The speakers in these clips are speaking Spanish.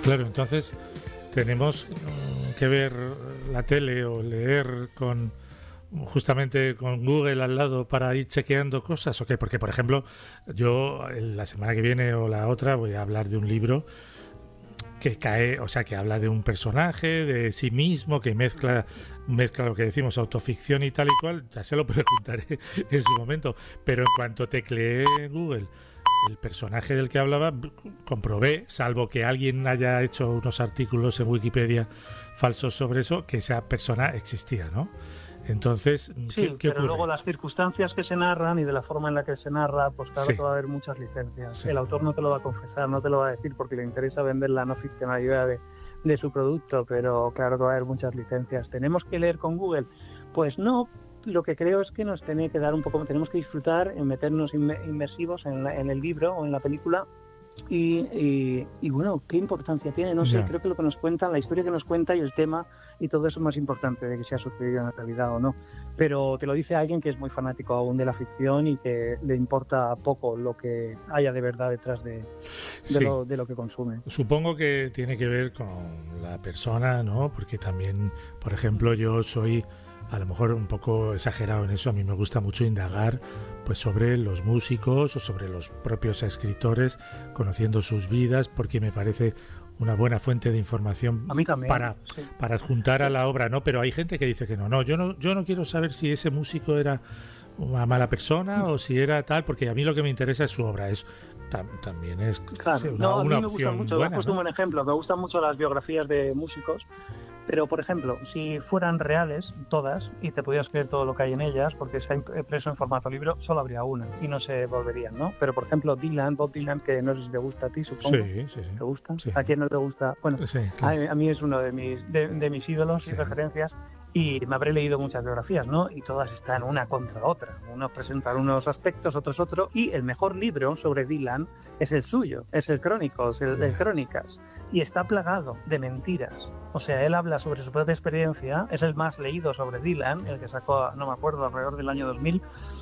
Claro, entonces tenemos que ver la tele o leer justamente con Google al lado para ir chequeando cosas, ¿o qué? Porque, por ejemplo, yo la semana que viene o la otra voy a hablar de un libro que habla de un personaje, de sí mismo, que mezcla lo que decimos, autoficción y tal y cual. Ya se lo preguntaré en su momento, pero en cuanto tecleé en Google el personaje del que hablaba, comprobé, salvo que alguien haya hecho unos artículos en Wikipedia falsos sobre eso, que esa persona existía, ¿no? Entonces, Sí, ¿qué pero ocurre? luego las circunstancias que se narran y de la forma en la que se narra, pues claro Sí. que va a haber muchas licencias. Sí. El autor no te lo va a confesar, no te lo va a decir porque le interesa vender la no ficcionalidad de su producto, pero claro que va a haber muchas licencias. ¿Tenemos que leer con Google? Pues no, lo que creo es que nos tiene que dar un poco, tenemos que disfrutar en meternos inmersivos en el libro o en la película. Y bueno, ¿qué importancia tiene? No sé, creo que lo que nos cuentan, la historia que nos cuenta y el tema y todo eso es más importante de que se ha sucedido en la realidad o no. Pero te lo dice alguien que es muy fanático aún de la ficción y que le importa poco lo que haya de verdad detrás de lo que consume. Supongo que tiene que ver con la persona, ¿no? Porque también, por ejemplo, yo soy a lo mejor un poco exagerado en eso. A mí me gusta mucho indagar pues sobre los músicos o sobre los propios escritores, conociendo sus vidas, porque me parece una buena fuente de información a mí también, para adjuntar a la obra, ¿no? Pero hay gente que dice que no, yo no quiero saber si ese músico era una mala persona o si era tal, porque a mí lo que me interesa es su obra. También es claro, una a mí me opción gusta mucho, buena, he puesto un buen ejemplo, me gustan mucho las biografías de músicos. Pero, por ejemplo, si fueran reales todas y te pudieras creer todo lo que hay en ellas, porque está impreso en formato libro, solo habría una y no se volverían, ¿no? Pero, por ejemplo, Bob Dylan, que no sé si te gusta a ti, supongo. Sí. ¿Te gusta? Sí. ¿A quién no te gusta? Bueno, sí, claro. a mí es uno de mis ídolos y referencias y me habré leído muchas biografías, ¿no? Y todas están una contra otra. Unos presentan unos aspectos, otros otro, y el mejor libro sobre Dylan es el suyo, es el Chronicles, el de Crónicas, y está plagado de mentiras. O sea, él habla sobre su propia experiencia, es el más leído sobre Dylan, el que sacó, no me acuerdo, alrededor del año 2000,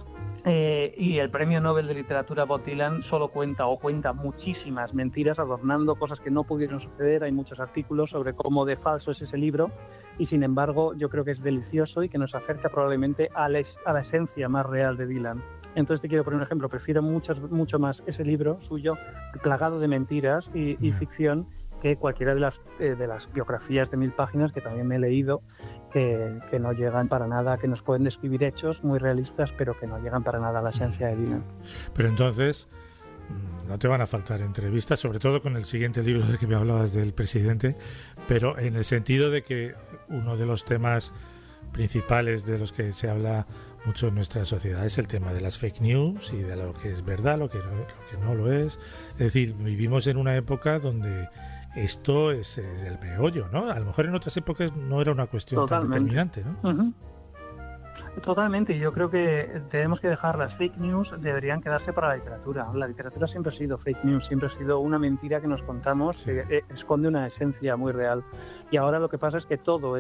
y el premio Nobel de Literatura Bob Dylan solo cuenta muchísimas mentiras, adornando cosas que no pudieron suceder. Hay muchos artículos sobre cómo de falso es ese libro, y sin embargo yo creo que es delicioso y que nos acerca probablemente a la esencia más real de Dylan. Entonces te quiero poner un ejemplo, prefiero mucho más ese libro suyo, plagado de mentiras y ficción, que cualquiera de las biografías de 1000 páginas que también me he leído, que no llegan para nada, que nos pueden describir hechos muy realistas, pero que no llegan para nada a la esencia de Dylan. Pero entonces no te van a faltar entrevistas, sobre todo con el siguiente libro de que me hablabas del presidente, pero en el sentido de que uno de los temas principales de los que se habla mucho en nuestra sociedad es el tema de las fake news y de lo que es verdad, lo que no lo es. Es decir, vivimos en una época donde esto es el meollo, ¿no? A lo mejor en otras épocas no era una cuestión tan determinante, ¿no? Uh-huh. Totalmente, yo creo que tenemos que dejar las fake news, deberían quedarse para la literatura. La literatura siempre ha sido fake news, siempre ha sido una mentira que nos contamos, que esconde una esencia muy real. Y ahora lo que pasa es que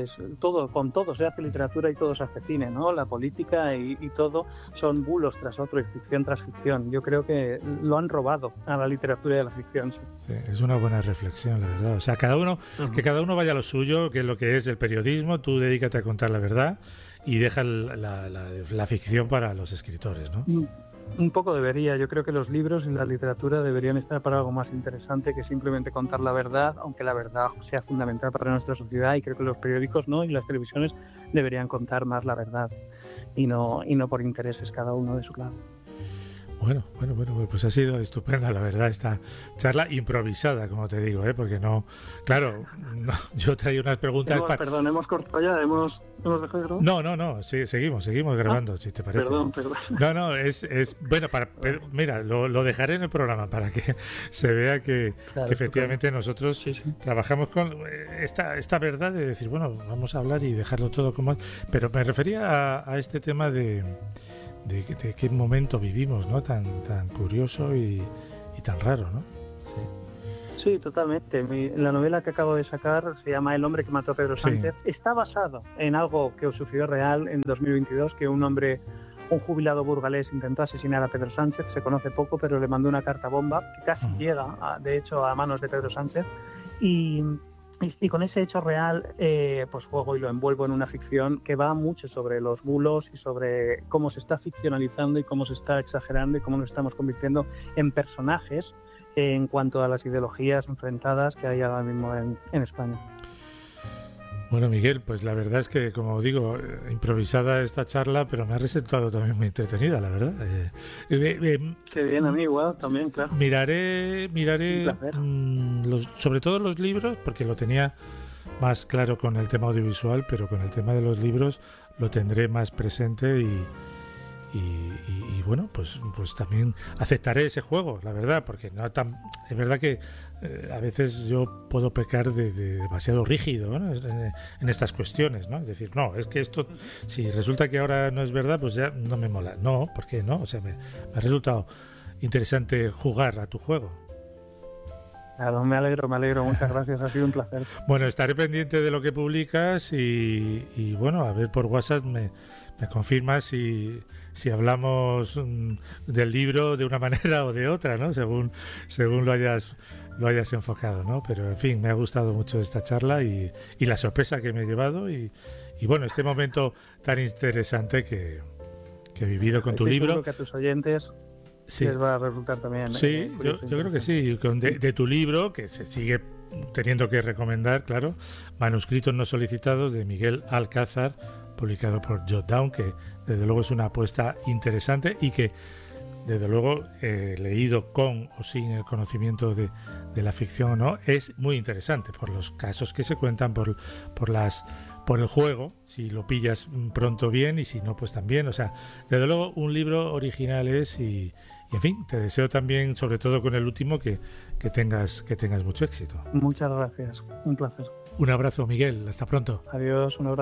con todo se hace literatura y todo se hace cine, ¿no? La política y todo son bulos tras otro y ficción tras ficción. Yo creo que lo han robado a la literatura y a la ficción. Sí, es una buena reflexión, la verdad. O sea, que cada uno vaya a lo suyo, que es lo que es el periodismo, tú dedícate a contar la verdad y deja la ficción para los escritores, ¿no? Un poco debería. Yo creo que los libros y la literatura deberían estar para algo más interesante que simplemente contar la verdad, aunque la verdad sea fundamental para nuestra sociedad, y creo que los periódicos, ¿no?, y las televisiones deberían contar más la verdad y no por intereses cada uno de su lado. Bueno, pues ha sido estupenda, la verdad, esta charla improvisada, como te digo, porque no, claro, yo traía unas preguntas... Perdón, ¿hemos cortado ya? ¿Hemos dejado de grabar? No, sí, seguimos grabando, si te parece. Perdón. No, es bueno, mira, lo dejaré en el programa para que se vea que efectivamente nosotros trabajamos con esta verdad de decir, bueno, vamos a hablar y dejarlo todo como... Pero me refería a este tema de qué momento vivimos, ¿no? Tan curioso y tan raro, ¿no? Sí, totalmente. La novela que acabo de sacar se llama El hombre que mató a Pedro Sánchez. Está basado en algo que sucedió real en 2022, que un jubilado burgalés intentó asesinar a Pedro Sánchez. Se conoce poco, pero le mandó una carta bomba que casi llega, de hecho, a manos de Pedro Sánchez. Y con ese hecho real, pues juego y lo envuelvo en una ficción que va mucho sobre los bulos y sobre cómo se está ficcionalizando y cómo se está exagerando y cómo nos estamos convirtiendo en personajes en cuanto a las ideologías enfrentadas que hay ahora mismo en España. Bueno, Miguel, pues la verdad es que, como digo, improvisada esta charla, pero me ha resultado también muy entretenida, la verdad. Qué bien, a mí igual, también, claro. Miraré sobre todo los libros, porque lo tenía más claro con el tema audiovisual, pero con el tema de los libros lo tendré más presente y bueno, pues también aceptaré ese juego, la verdad, porque es verdad que a veces yo puedo pecar de demasiado rígido, ¿no? en estas cuestiones, ¿no? Es decir, no, es que esto, si resulta que ahora no es verdad, pues ya no me mola. No, ¿por qué no? O sea, me ha resultado interesante jugar a tu juego. Claro, me alegro, muchas gracias, ha sido un placer. Bueno, estaré pendiente de lo que publicas y bueno, a ver por WhatsApp me confirmas si hablamos del libro de una manera o de otra, ¿no? Según lo hayas enfocado, ¿no? Pero en fin, me ha gustado mucho esta charla y la sorpresa que me he llevado y bueno, este momento tan interesante que he vivido con tu libro. Seguro que a tus oyentes sí les va a resultar también. Sí, yo creo que sí, de tu libro, que se sigue teniendo que recomendar, claro, Manuscritos no solicitados, de Miguel Alcázar, publicado por Jotdown, que desde luego es una apuesta interesante y que desde luego leído con o sin el conocimiento de la ficción o no, es muy interesante por los casos que se cuentan, por el juego, si lo pillas pronto bien y si no pues también, o sea, desde luego un libro original es y en fin, te deseo también, sobre todo con el último, que tengas mucho éxito. Muchas gracias, un placer. Un abrazo, Miguel, hasta pronto. Adiós, un abrazo.